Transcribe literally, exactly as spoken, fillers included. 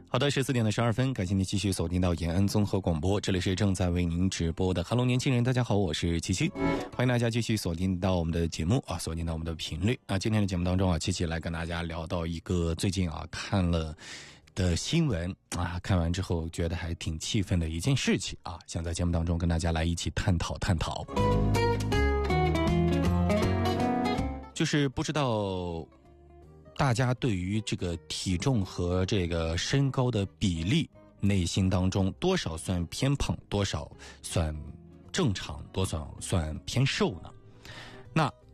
好的，十四点的十二分，感谢您继续锁定到延安综合广播，这里是正在为您直播的 Hello 年轻人，大家好，我是七七，欢迎大家继续锁定到我们的节目啊，锁定到我们的频率。那今天的节目当中啊，七七来跟大家聊到一个最近啊看了的新闻啊，看完之后觉得还挺气愤的一件事情啊，想在节目当中跟大家来一起探讨探讨。就是不知道大家对于这个体重和这个身高的比例，内心当中多少算偏胖，多少算正常，多少算偏瘦呢？那